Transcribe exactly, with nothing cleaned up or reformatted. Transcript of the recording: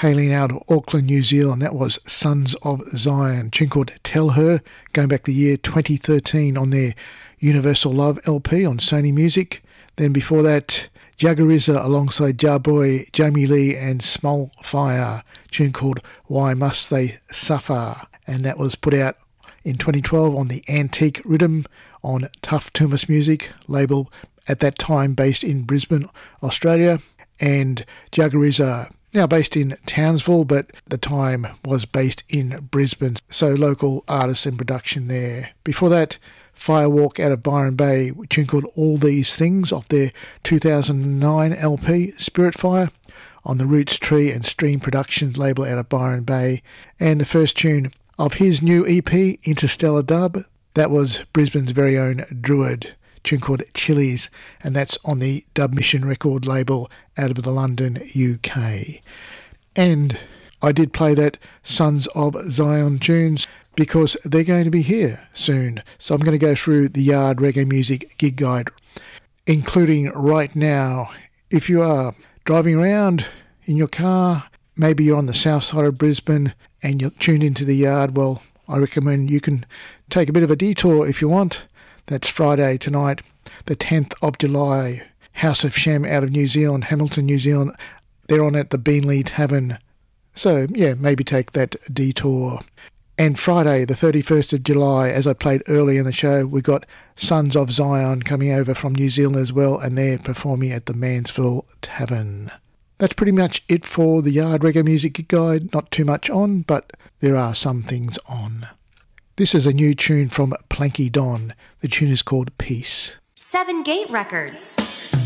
hailing out of Auckland, New Zealand. That was Sons of Zion, a tune called Tell Her, going back the year twenty thirteen on their Universal Love L P on Sony Music. Then before that, Jagarizza alongside Jarboy, Jamie Lee and Small Fire, a tune called Why Must They Suffer, and that was put out in twenty twelve on the Antique Rhythm on Tough Tumas Music, label at that time based in Brisbane, Australia. And Jagarizza, now based in Townsville, but at the time was based in Brisbane, so local artists and production there. Before that, Firewalk out of Byron Bay, a tune called All These Things off their two thousand nine L P Spirit Fire on the Roots Tree and Stream Productions label out of Byron Bay. And the first tune of his new E P, Interstellar Dub, that was Brisbane's very own Druid, a tune called Chilies, and that's on the Dub Mission record label out of the London, U K. And I did play that Sons of Zion tunes because they're going to be here soon. So I'm going to go through the Yard Reggae Music Gig Guide, including right now. If you are driving around in your car, maybe you're on the south side of Brisbane and you're tuned into the Yard, well, I recommend you can take a bit of a detour if you want. That's Friday tonight, the tenth of July. House of Shem out of New Zealand, Hamilton, New Zealand. They're on at the Beanley Tavern. So, yeah, maybe take that detour. And Friday, the thirty-first of July, as I played early in the show, we got Sons of Zion coming over from New Zealand as well, and they're performing at the Mansfield Tavern. That's pretty much it for the Yard Reggae Music Guide. Not too much on, but there are some things on. This is a new tune from Planky Don. The tune is called Peace. Seven Gate Records.